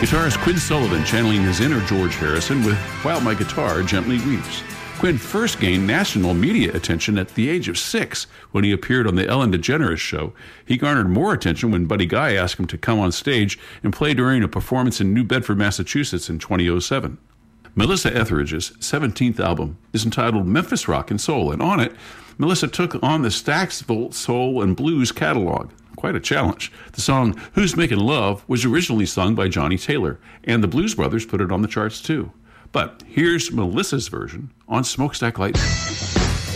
Guitarist Quinn Sullivan channeling his inner George Harrison with While My Guitar Gently Weeps. Quinn first gained national media attention at the age of 6 when he appeared on the Ellen DeGeneres Show. He garnered more attention when Buddy Guy asked him to come on stage and play during a performance in New Bedford, Massachusetts in 2007. Melissa Etheridge's 17th album is entitled Memphis Rock and Soul, and on it, Melissa took on the Stacksville Soul and Blues catalog. Quite a challenge. The song Who's Making Love was originally sung by Johnny Taylor, and the Blues Brothers put it on the charts too. But here's Melissa's version on Smokestack Lightning.